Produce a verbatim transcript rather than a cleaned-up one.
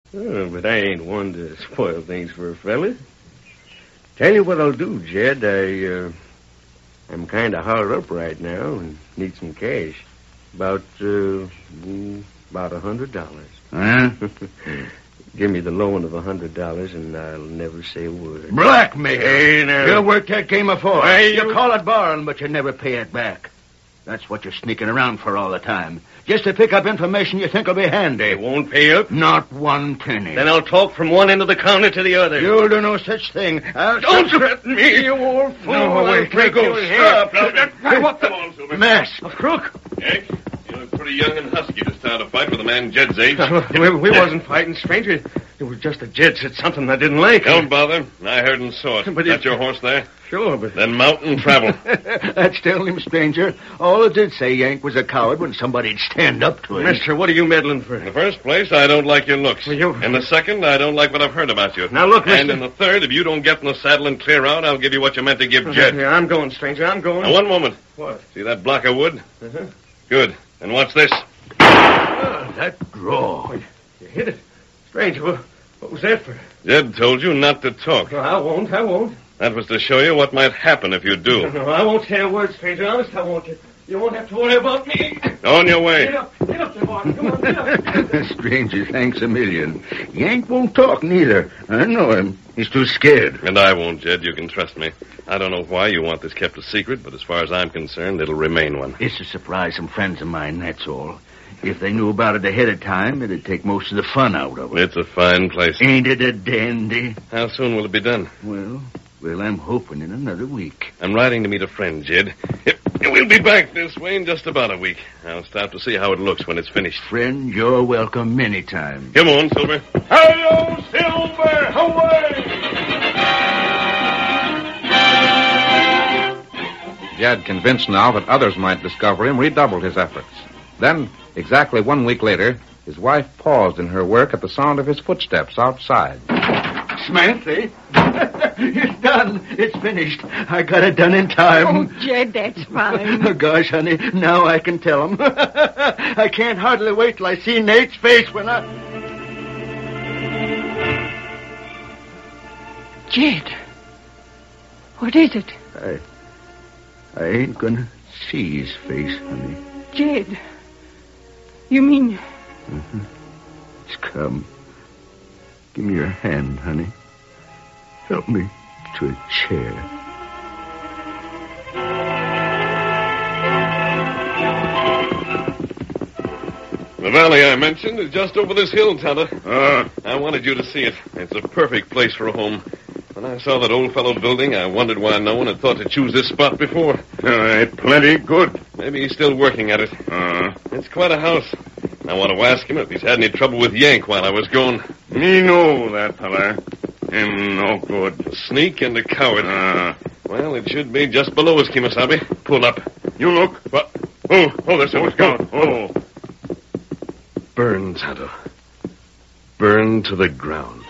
Oh, but I ain't one to spoil things for a fella. Tell you what I'll do, Jed. I, uh, I'm kind of hard up right now and need some cash. About, uh, mm, about a hundred dollars. Huh? Give me the loan of a hundred dollars, and I'll never say a word. Blackmail. Hey, now. You worked that game before. Hey, you... you- call it borrowing, but you never pay it back. That's what you're sneaking around for all the time. Just to pick up information you think will be handy. They won't pay up? Not one penny. Then I'll talk from one end of the counter to the other. You'll do no such thing. I'll Don't threaten me, you old fool. No, wait, I'll let go. take your Stop. head. Hey, What the... Come on, Silver. Mess. A crook? Yank, you look pretty young and husky to start a fight with a man Jed's age. we, we wasn't fighting, stranger. It was just a Jed said something I didn't like. Don't bother. I heard and saw it. But That's it- your horse there? Sure, but... Then mount and travel. That's telling him, stranger. All it did say Yank was a coward when somebody'd stand up to him. Mister, what are you meddling for? In the first place, I don't like your looks. Well, you- In the second, I don't like what I've heard about you. Now, look, And mister- in the third, if you don't get in the saddle and clear out, I'll give you what you meant to give Jed. Yeah, I'm going, stranger. I'm going. Now, one moment. What? See that block of wood? Uh-huh. Good. And watch this. Oh, that draw. You hit it. Stranger, what, what was that for? Jed told you not to talk. No, I won't. I won't. That was to show you what might happen if you do. No, I won't say a word, stranger. Honest, I won't. You, you won't have to worry about me. On your way. Get up. Get up there, boy. Come on, get up. Stranger, thanks a million. Yank won't talk neither. I know him. He's too scared. And I won't, Jed. You can trust me. I don't know why you want this kept a secret, but as far as I'm concerned, it'll remain one. It's to surprise some friends of mine, that's all. If they knew about it ahead of time, it'd take most of the fun out of it. It's a fine place. Ain't it a dandy? How soon will it be done? Well, well, I'm hoping in another week. I'm riding to meet a friend, Jed. Yep, we'll be back this way in just about a week. I'll stop to see how it looks when it's finished. Friend, you're welcome many times. Come on, Silver. Hello, Silver. Away. Jed, convinced now that others might discover him, redoubled his efforts. Then, exactly one week later, his wife paused in her work at the sound of his footsteps outside. Smancy, it's done. It's finished. I got it done in time. Oh, Jed, that's fine. Oh, gosh, honey, now I can tell him. I can't hardly wait till I see Nate's face when I... Jed, what is it? I... I ain't gonna see his face, honey. Jed, you mean... Mm-hmm. It's come. Give me your hand, honey. Help me to a chair. The valley I mentioned is just over this hill, Tonto. Ah. I wanted you to see it. It's a perfect place for a home. When I saw that old fellow building, I wondered why no one had thought to choose this spot before. All right, plenty good. Maybe he's still working at it. Uh, It's quite a house. I want to ask him if he's had any trouble with Yank while I was gone. me know that fella. Him no good. A sneak and a coward. Uh, Well, it should be just below us, Kimasabi. Pull up. you look. What? Oh, oh, there's Oh, someone. down. Oh. Burn, Tonto. Burn to the ground.